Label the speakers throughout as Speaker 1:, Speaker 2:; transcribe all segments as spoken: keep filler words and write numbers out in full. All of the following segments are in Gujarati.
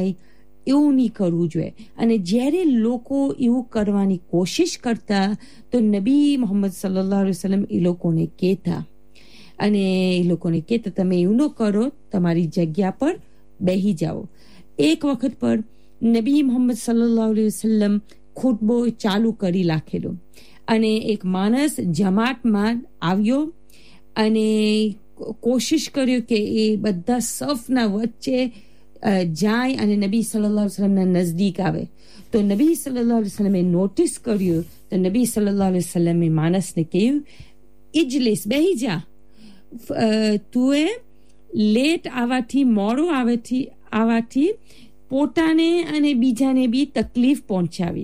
Speaker 1: એવું નહીં કરવું જોઈએ. અને જ્યારે લોકો એવું કરવાની કોશિશ કરતા તો નબી મોહમ્મદ સલ્લલ્લાહુ અલૈહિ વસલ્લમ એ લોકોને કહેતા અને એ લોકોને કહેતા તમે એવું ન કરો, તમારી જગ્યા પર બેહી જાઓ. એક વખત પર નબી મોહમ્મદ સલ્લલ્લાહુ અલૈહિ વસલ્લમ ખુતબો ચાલુ કરી રાખેલો અને એક માણસ જમાતમાં આવ્યો અને કોશિશ કર્યો કે એ બધા સફના વચ્ચે જાય અને નબી સલ્લલ્લાહુ અલૈહિ વસલ્લમના નજદીક આવે. તો નબી સલ્લલ્લાહુ અલૈહિ વસલ્લમે નોટિસ કર્યું તો નબી સલ્લલ્લાહુ અલૈહિ વસલ્લમે માણસને કહ્યું, ઇજલિસ, બેહી જા, તું લેટ આવવાથી, મોડો આવેથી આવવાથી પોતાને અને બીજાને બી તકલીફ પહોંચાવી.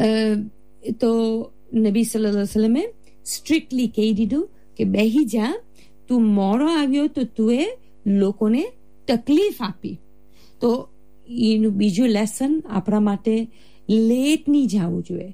Speaker 1: તો નબી સલ્લલ્લાહુ અલૈહિ વસલ્લમે સ્ટ્રિક્ટલી કહી દીધું કે બેહી જા, તું મોડો આવ્યો તો તું એ લોકોને તકલીફ આપી. તો એનું બીજું લેસન આપણા માટે લેટ નહીં જવું જોઈએ.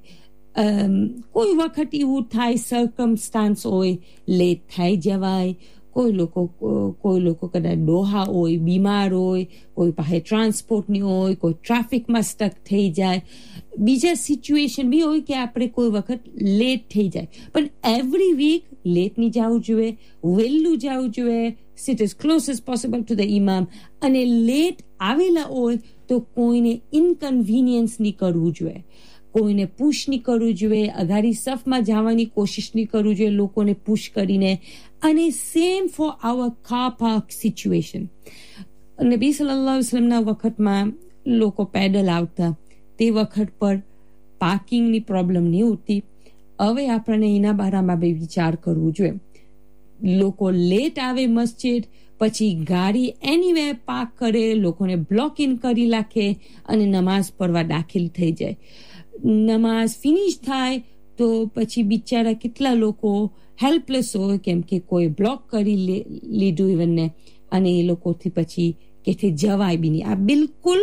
Speaker 1: કોઈ વખત એવું થાય, સર્કમસ્ટાન્સ હોય, લેટ થઈ જવાય. કોઈ લોકો કોઈ લોકો કદાચ ડોહા હોય, બીમાર હોય, કોઈ પાસે ટ્રાન્સપોર્ટની હોય, કોઈ ટ્રાફિકમાં સ્ટક થઈ જાય, બીજા સિચ્યુએશન બી હોય કે આપણે કોઈ વખત લેટ થઈ જાય. પણ એવરી વીક લેટ નહીં જવું જોઈએ, વહેલું જવું જોઈએ, sit as close as possible to the imam. અને લેટ આવેલા હોય તો કોઈને ઇન્કન્વીનિયન્સ નહીં કરવું જોઈએ, કોઈને પુશ નહીં કરવું જોઈએ, અગાડી સફમાં જવાની કોશિશ નહીં કરવું જોઈએ લોકોને પુશ કરીને. અને same four આવર car park situation. Nabi સલ્લલ્લાહુ અલૈહિ વસલ્લમના વખતમાં લોકો પેડલ આવતા, તે વખત પર પાર્કિંગની પ્રોબ્લેમ નહીં હોતી. હવે આપણને એના બારામાં બી વિચાર કરવું જોઈએ. લોકો લેટ આવે મસ્જિદ, પછી ગાડી એનીવે પાર્ક કરે, લોકોને બ્લોક ઇન કરી રાખે અને નમાઝ પઢવા દાખલ થઈ જાય. નમાઝ ફિનિશ થાય તો પછી બિચારા કેટલા લોકો હેલ્પલેસ હોય કેમ કે કોઈ બ્લોક કરી લીધું ઇવનને અને એ લોકોથી પછી કેથી જવાય બી નહીં. આ બિલકુલ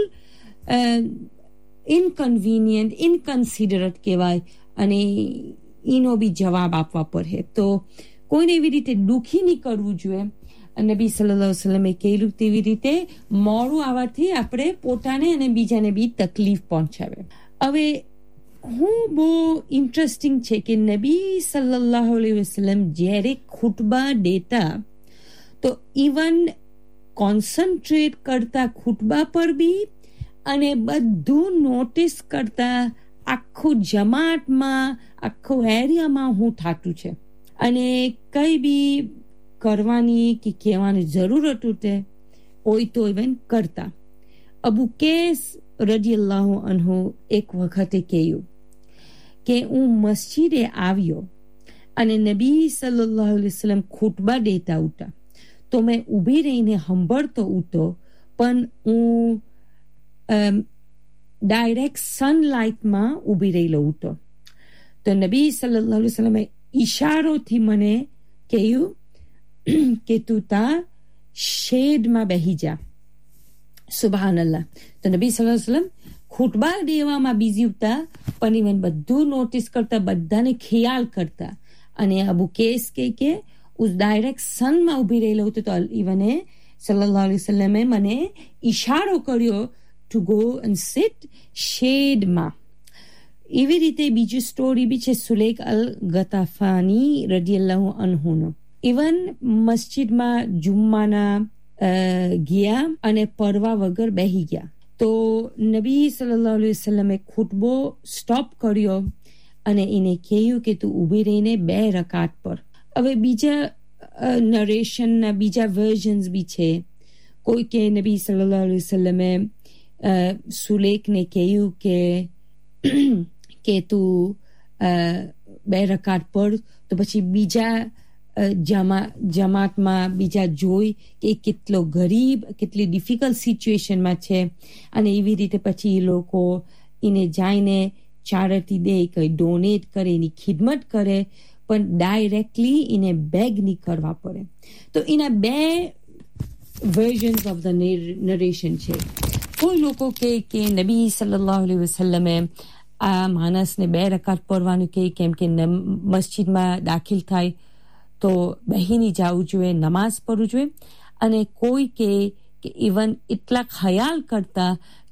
Speaker 1: ઇનકન્વીનિયન્ટ, ઇનકન્સિડરટ કહેવાય અને એનો બી જવાબ આપવા પડે. તો કોઈને એવી રીતે દુઃખી નહીં કરવું જોઈએ. નબી સલ્લલ્લાહુ અલૈહિ વસલ્લમે કહેલું તેવી રીતે મોડું આવવાથી આપણે પોતાને અને બીજાને બી તકલીફ પહોંચાવે. હવે હું બહુ ઇન્ટરેસ્ટિંગ છે કે નબી સલ્લલ્લાહુ અલૈહિ વસલ્લમ જ્યારે ખુતબા દેતા તો ઇવન કોન્સન્ટ્રેટ કરતા ખુતબા પર બી અને બધું નોટિસ કરતા આખું જમાતમાં, આખું એરિયામાં હું થાતું છે અને કઈ બી કરવાની કે કહેવાની જરૂરત હોય તો ઇવન કરતા. અબુ કેસ રદિયલ્લાહુ અન્હુ એક વખતે કહ્યું કે હું મસ્જિદે આવ્યો અને નબી સલ્લલ્લાહુ અલૈહિ વસલ્લમ ખુતબા દેતા હતા તો મેં ઊભી રહીને સાંભળતો હતો, પણ હું ડાયરેક્ટ સનલાઇટમાં ઊભી રહેલો હતો. તો નબી સલ્લલ્લાહુ અલૈહિ વસલ્લમે ઈશારોથી મને કહ્યું કે તું તા શેડમાં બેહી જા. સુબહાનલ્લાહ. તો નબી સલ્લલ્લાહુ અલૈહિ વસલ્લમ ખુતબા દેવામાં બિઝી હતા પણ ઇવન બધું નોટિસ કરતા, બધાને ખ્યાલ કરતા. અને અબુ કેસ કે કે ઉસ ડાયરેક્ટ સનમાં ઊભી રહેલો હતો તો ઇવને સલ્લલ્લાહુ અલૈહિ વસલ્લમે મને ઈશારો કર્યો ટુ ગો એન્ડ સિટ શેડમાં. એવી રીતે બીજી સ્ટોરી બી છે સુલેક અલ ગતાફાની રદિયલ્લાહુ અન્હુનો. ઇવન મસ્જિદમાં જુમ્માના ગયા અને પરવા વગર બેહી ગયા તો નબી સલ્લલ્લાહુ અલૈહિ વસલ્લમે ખુતબો સ્ટોપ કર્યો અને એને કહ્યું કે તું ઊભી રહીને બે રકાત પર. હવે બીજા નરેશનના બીજા વર્ઝન્સ બી છે. કોઈ કે નબી સલ્લલ્લાહુ અલૈહિ વસલ્લમે સુલેકને કહ્યું કે કે તું બે રકાત પર, તો પછી બીજા જમા જમાતમાં બીજા જોઈ કે કેટલો ગરીબ, કેટલી ડિફિકલ્ટ સિચ્યુએશનમાં છે અને એવી રીતે પછી એ લોકો એને જઈને ચારિટી દે, કંઈ ડોનેટ કરે, એની ખિદમત કરે, પણ ડાયરેક્ટલી એને બેગ નહીં કરવા પડે. તો એના બે વર્ઝન્સ ઓફ ધ નરેશન છે. કોઈ લોકો કહે કે નબી સલ્લલ્લાહુ અલૈહિ વસલ્લમે આ માણસને બે રકાત પડવાનું કહે કેમ કે મસ્જિદમાં દાખલ થાય તો બહેની જવું જોઈએ, નમાઝ પઢવું જોઈએ. અને કોઈ કે ઇવન એટલા ખ્યાલ કરતા